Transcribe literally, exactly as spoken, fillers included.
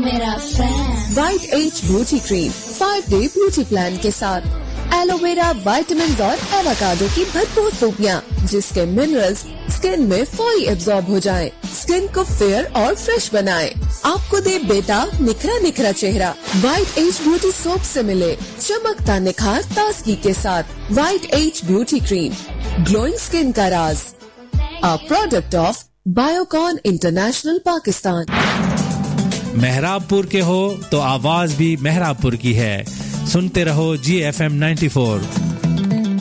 मेरा fan. White as beauty cream five day beauty plan के साथ एलोवेरा, विटामिन और एवोकाडो की भरपूर खूबियाँ, जिसके मिनरल्स स्किन में फौरी एब्जॉर्ब हो जाएं, स्किन को फेयर और फ्रेश बनाएं, आपको दे बेटा निखरा निखरा चेहरा। वाइट एज ब्यूटी सोप से मिले चमकता निखार ताजगी के साथ। White as beauty cream, glowing skin का राज, a product of Biocon international Pakistan. मेहराबपुर के हो तो आवाज भी मेहराबपुर की है। सुनते रहो जी एफ एम नाइन्टी फोर।